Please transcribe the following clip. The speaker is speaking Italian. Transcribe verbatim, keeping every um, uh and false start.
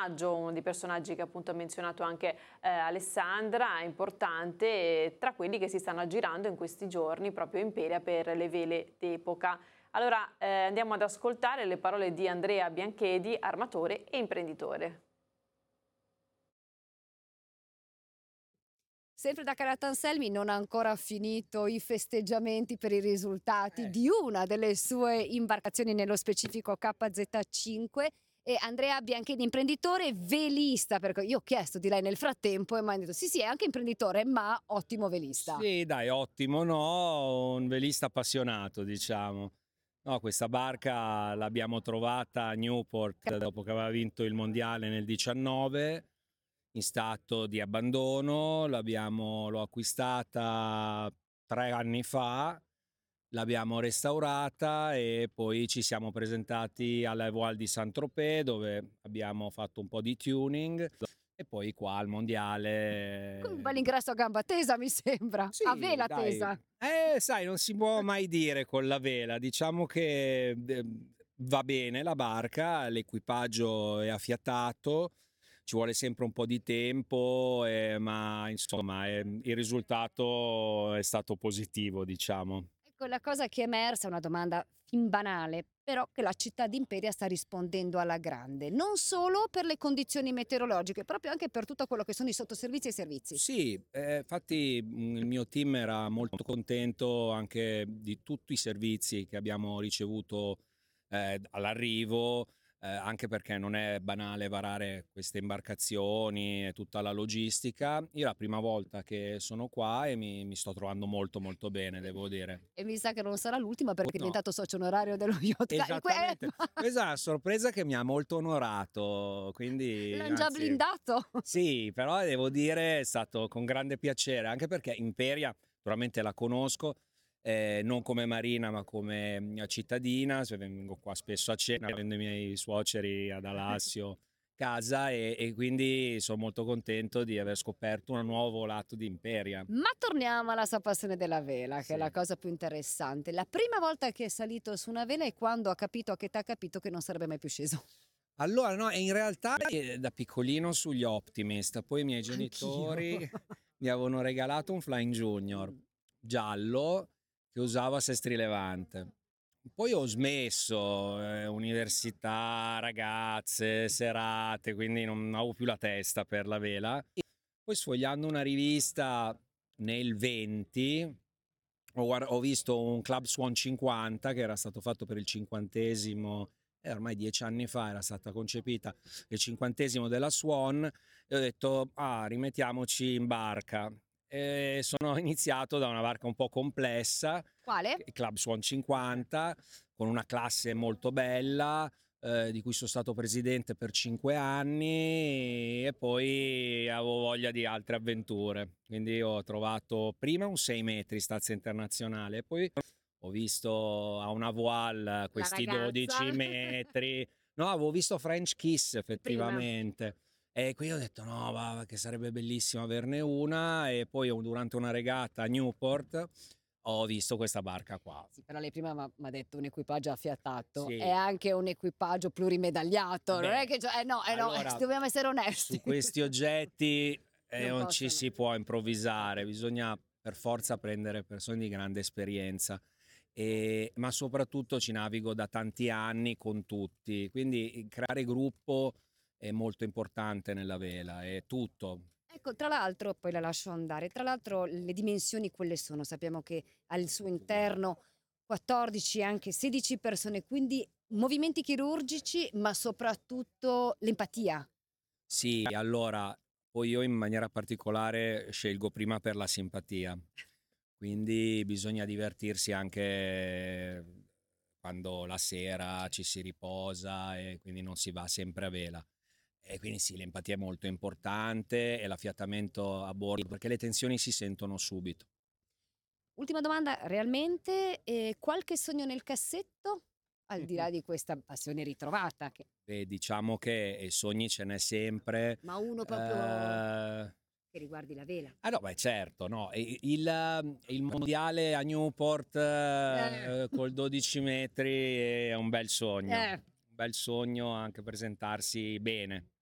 personaggio, uno dei personaggi che appunto ha menzionato anche eh, Alessandra, importante, eh, tra quelli che si stanno aggirando in questi giorni proprio in Imperia per le vele d'epoca. Allora eh, andiamo ad ascoltare le parole di Andrea Bianchedi, armatore e imprenditore. Sempre da Calattanselmi non ha ancora finito i festeggiamenti per i risultati Eh. di una delle sue imbarcazioni, nello specifico K Z cinque. E Andrea Bianchedi, imprenditore velista, perché io ho chiesto di lei nel frattempo e mi ha detto sì sì, è anche imprenditore ma ottimo velista. Sì, dai, ottimo, no, un velista appassionato, diciamo. No, questa barca l'abbiamo trovata a Newport dopo che aveva vinto il mondiale nel diciannove, in stato di abbandono. L'abbiamo, l'ho acquistata tre anni fa, l'abbiamo restaurata e poi ci siamo presentati alla Voile di Saint-Tropez, dove abbiamo fatto un po' di tuning, e poi qua al mondiale. Con un bel ingresso a gamba tesa, mi sembra, a Sì, vela dai. tesa. Eh, sai, non si può mai dire con la vela. Diciamo che eh, va bene la barca, l'equipaggio è affiatato, ci vuole sempre un po' di tempo, eh, ma insomma eh, il risultato è stato positivo, diciamo. Ecco, la cosa che è emersa è una domanda fin banale, però che la città di Imperia sta rispondendo alla grande, non solo per le condizioni meteorologiche, proprio anche per tutto quello che sono i sottoservizi e i servizi. Sì, eh, infatti mh, il mio team era molto contento anche di tutti i servizi che abbiamo ricevuto eh, all'arrivo, eh, anche perché non è banale varare queste imbarcazioni e tutta la logistica. Io è la prima volta che sono qua e mi, mi sto trovando molto molto bene, devo dire. E mi sa che non sarà l'ultima perché è No. diventato socio onorario dello Yacht Club. Esattamente, questa è una sorpresa che mi ha molto onorato, quindi L'hanno già anzi, blindato. sì, però devo dire è stato con grande piacere, anche perché Imperia naturalmente la conosco, eh, non come marina ma come mm, cittadina, se vengo qua spesso a cena, avendo i miei suoceri ad Alassio casa e, e quindi sono molto contento di aver scoperto un nuovo lato di Imperia. Ma torniamo alla sua passione della vela, che Sì. è la cosa più interessante. La prima volta che è salito su una vela è quando ha capito, a che età ha capito che non sarebbe mai più sceso. Allora, no, in realtà eh, da piccolino sugli Optimist, poi i miei genitori Anch'io. mi avevano regalato un Flying Junior giallo che usavo a Sestri Levante. Poi ho smesso, eh, università, ragazze, serate, quindi non avevo più la testa per la vela. Poi sfogliando una rivista nel venti ho, guard- ho visto un Club Swan cinquanta che era stato fatto per il cinquantesimo, eh, ormai dieci anni fa era stata concepita, il cinquantesimo della Swan, e ho detto, ah, rimettiamoci in barca. E sono iniziato da una barca un po' complessa, Quale? il Club Swan cinquanta, con una classe molto bella, eh, di cui sono stato presidente per cinque anni e poi avevo voglia di altre avventure. Quindi ho trovato prima un sei metri stazza internazionale, poi ho visto a una voile questi ragazza. dodici metri. No, avevo visto French Kiss effettivamente. E qui ho detto no, va, che sarebbe bellissimo averne una. E poi durante una regata a Newport ho visto questa barca qua. Sì, però lei prima mi ha detto un equipaggio affiatato, Sì. è anche un equipaggio plurimedagliato, non Beh, è che cioè, eh no, eh no, allora, dobbiamo essere onesti. su questi oggetti eh, Non non ci possono. si può improvvisare, bisogna per forza prendere persone di grande esperienza. E, ma soprattutto ci navigo da tanti anni con tutti, quindi creare gruppo è molto importante nella vela, è tutto. Ecco, tra l'altro, poi la lascio andare, tra l'altro le dimensioni quelle sono, sappiamo che al suo interno quattordici, anche sedici persone, quindi movimenti chirurgici, ma soprattutto l'empatia. Sì, allora, poi io in maniera particolare scelgo prima per la simpatia, quindi bisogna divertirsi anche quando la sera ci si riposa e quindi non si va sempre a vela. E quindi sì, l'empatia è molto importante e l'affiatamento a bordo, perché le tensioni si sentono subito. Ultima domanda, realmente, eh, qualche sogno nel cassetto? Al di là di questa passione ritrovata, che... Beh, diciamo che eh, sogni ce n'è sempre. ma uno proprio Eh, che riguardi la vela. Ah no, beh certo, no. E Il, il mondiale a Newport Eh, eh, col dodici metri è un bel sogno, eh. un bel sogno anche presentarsi bene.